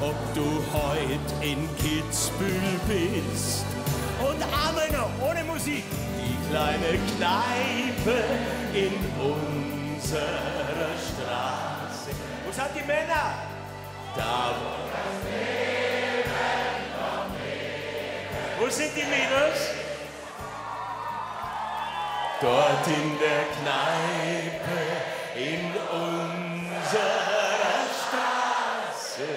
ob du heut in Kitzbühel bist. Und einmal noch, ohne Musik, die kleine Kneipe in unserer Straße. Wo sind die Männer? Da, wo das Leben noch lebt. Wo sind die Mädels? Dort in der Kneipe in unserer Straße.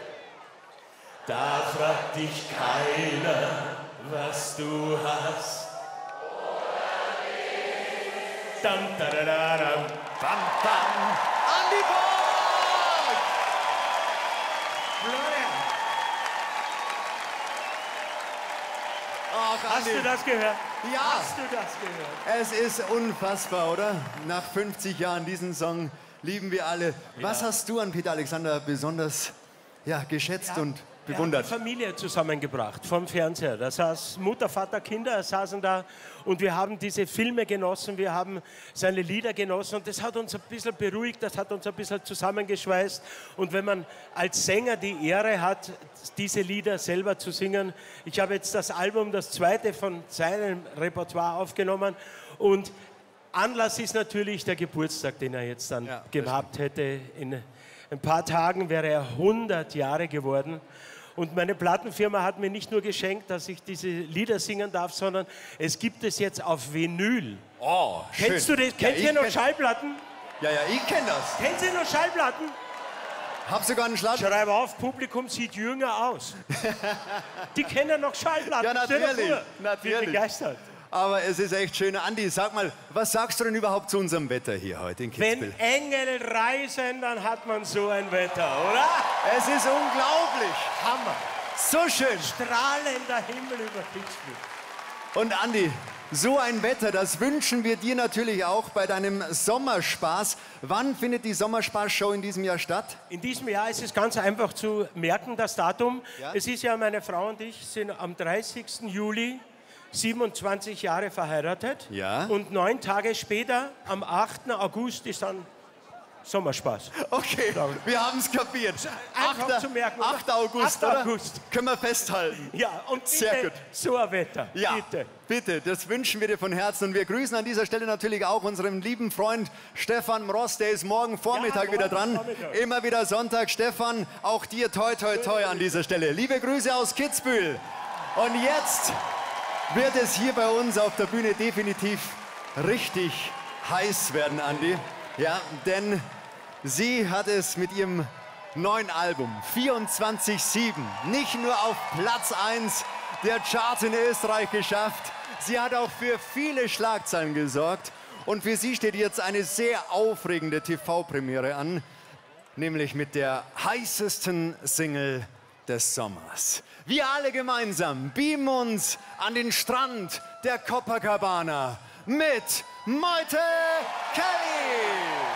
Da fragt dich keiner, was du hast. Dam, da, da, da, da, bam, bam. Andi Borg! Florian, Ach, hast Andi. du das gehört? Ja. Hast du das gehört? Es ist unfassbar, oder? Nach 50 Jahren diesen Song lieben wir alle. Was hast du an Peter Alexander besonders geschätzt und bewundert? Er hat die Familie zusammengebracht vom Fernseher. Da saß Mutter, Vater, Kinder saßen da und wir haben diese Filme genossen, wir haben seine Lieder genossen und das hat uns ein bisschen beruhigt, das hat uns ein bisschen zusammengeschweißt. Und wenn man als Sänger die Ehre hat, diese Lieder selber zu singen, ich habe jetzt das Album, das zweite von seinem Repertoire aufgenommen und Anlass ist natürlich der Geburtstag, den er jetzt dann gehabt hätte. In ein paar Tagen wäre er 100 Jahre geworden. Und meine Plattenfirma hat mir nicht nur geschenkt, dass ich diese Lieder singen darf, sondern es gibt es jetzt auf Vinyl. Oh, schön. Kennst du das? Kennt ihr noch Schallplatten? Ja, ich kenne das. Kennt ihr noch Schallplatten? Hab sogar einen Schlag. Schreib auf, Publikum sieht jünger aus. Die kennen noch Schallplatten. Ja, Stell dir natürlich, vor. natürlich. Bin begeistert. Aber es ist echt schön. Andi, sag mal, was sagst du denn überhaupt zu unserem Wetter hier heute in Kitzbühel? Wenn Engel reisen, dann hat man so ein Wetter, oder? Es ist unglaublich. Hammer. So schön. Strahlender Himmel über Kitzbühel. Und Andi, so ein Wetter, das wünschen wir dir natürlich auch bei deinem Sommerspaß. Wann findet die Sommerspaß-Show in diesem Jahr statt? In diesem Jahr ist es ganz einfach zu merken, das Datum. Ja? Es ist ja, meine Frau und ich sind am 30. Juli 27 Jahre verheiratet. Ja. Und 9 Tage später, am 8. August, ist dann Sommerspaß. Okay, wir haben es kapiert. Einfach zu merken, oder? 8. August, 8. oder? August. Können wir festhalten. Ja, und bitte Sehr gut. so ein Wetter. Ja, Bitte. bitte, das wünschen wir dir von Herzen. Und wir grüßen an dieser Stelle natürlich auch unseren lieben Freund Stefan Mross. Der ist morgen Vormittag wieder dran. Vormittag. Immer wieder Sonntag. Stefan, auch dir toi, toi, toi an dieser Stelle. Liebe Grüße aus Kitzbühel. Und jetzt wird es hier bei uns auf der Bühne definitiv richtig heiß werden, Andi. Ja, denn sie hat es mit ihrem neuen Album 24/7 nicht nur auf Platz 1 der Charts in Österreich geschafft, sie hat auch für viele Schlagzeilen gesorgt. Und für sie steht jetzt eine sehr aufregende TV-Premiere an, nämlich mit der heißesten Single des Sommers. Wir alle gemeinsam beamen uns an den Strand der Copacabana mit Maite Kelly.